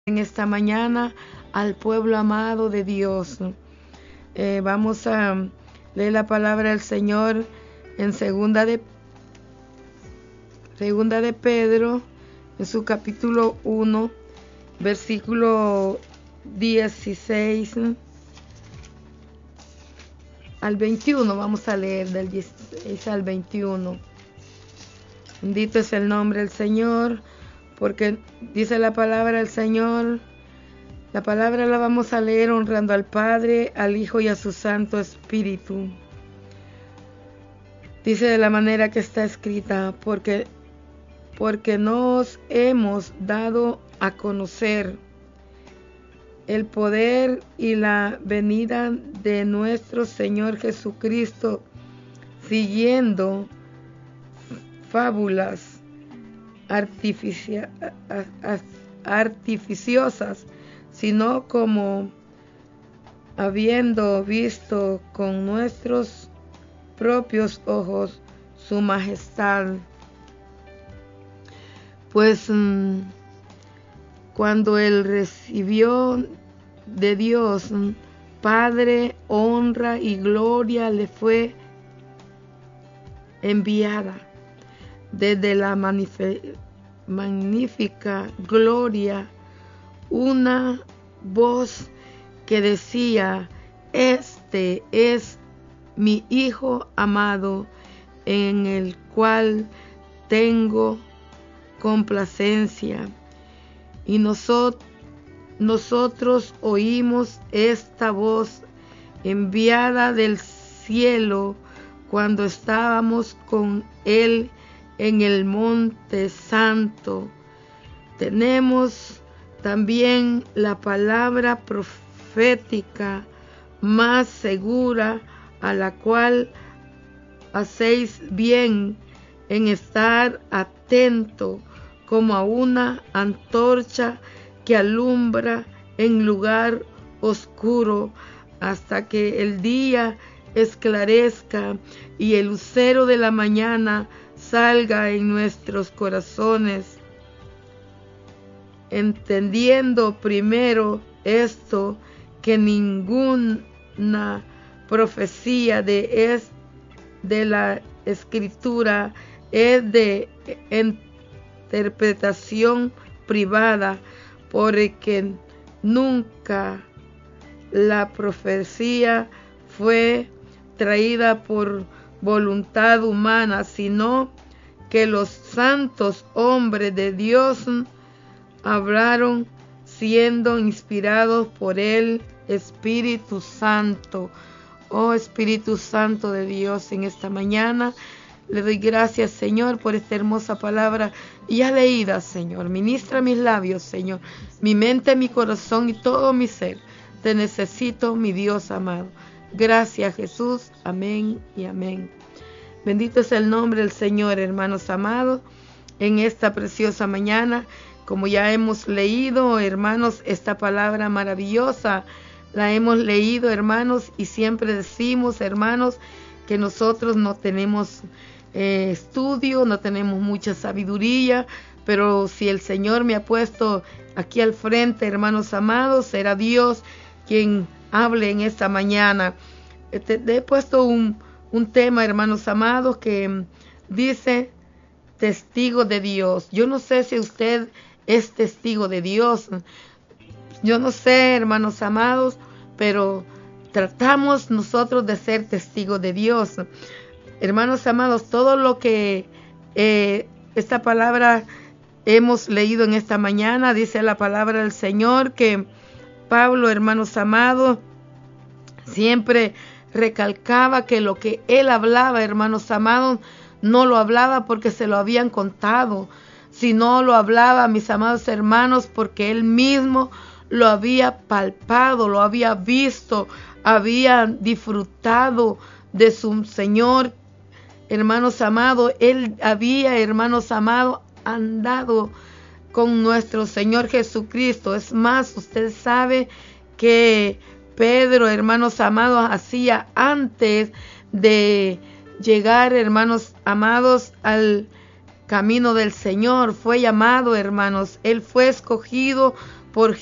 En esta mañana al pueblo amado de Dios. Vamos a leer la palabra del Señor en segunda de Pedro, en su capítulo 1, versículo 16 al 21. Vamos a leer del 16 al 21. Bendito es el nombre del Señor, porque dice la palabra del Señor. La palabra la vamos a leer honrando al Padre, al Hijo y a su Santo Espíritu. Dice de la manera que está escrita: porque nos hemos dado a conocer el poder y la venida de nuestro Señor Jesucristo, siguiendo fábulas artificiosas, sino como habiendo visto con nuestros propios ojos su majestad. Pues cuando él recibió de Dios Padre, honra y gloria le fue enviada desde la magnífica gloria, una voz que decía: este es mi Hijo amado, en el cual tengo complacencia. Y nosotros oímos esta voz enviada del cielo cuando estábamos con él en el monte santo. Tenemos también la palabra profética más segura, a la cual hacéis bien en estar atento como a una antorcha que alumbra en lugar oscuro hasta que el día esclarezca y el lucero de la mañana salga en nuestros corazones. Entendiendo primero esto, que ninguna profecía de la Escritura es de interpretación privada, porque nunca la profecía fue traída por voluntad humana, sino que los santos hombres de Dios hablaron siendo inspirados por el Espíritu Santo. Oh Espíritu Santo de Dios, en esta mañana le doy gracias, Señor, por esta hermosa palabra ya leída, Señor. Ministra mis labios, Señor, mi mente, mi corazón y todo mi ser. Te necesito, mi Dios amado. Gracias, Jesús. Amén y amén. Bendito es el nombre del Señor, hermanos amados, en esta preciosa mañana. Como ya hemos leído, hermanos, esta palabra maravillosa, la hemos leído, hermanos, y siempre decimos, hermanos, que nosotros no tenemos estudio, no tenemos mucha sabiduría, pero si el Señor me ha puesto aquí al frente, hermanos amados, será Dios quien hable en esta mañana. He puesto un tema, hermanos amados, que dice testigo de Dios. Yo no sé si usted es testigo de Dios. Yo no sé, hermanos amados, pero tratamos nosotros de ser testigos de Dios. Hermanos amados, todo lo que esta palabra hemos leído en esta mañana, dice la palabra del Señor que Pablo, hermanos amados, siempre recalcaba que lo que él hablaba, hermanos amados, no lo hablaba porque se lo habían contado, sino lo hablaba, mis amados hermanos, porque él mismo lo había palpado, lo había visto, había disfrutado de su Señor. Hermanos amados, él había, hermanos amados, andado con nuestro Señor Jesucristo. Es más, usted sabe que Pedro, hermanos amados, hacía antes de llegar, hermanos amados, al camino del Señor. Fue llamado, hermanos. Él fue escogido por